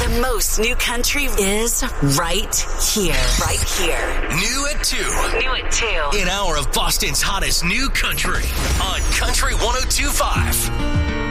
The most new country is right here. Right here. New at 2. New at 2. An hour of Boston's hottest new country on Country 102.5.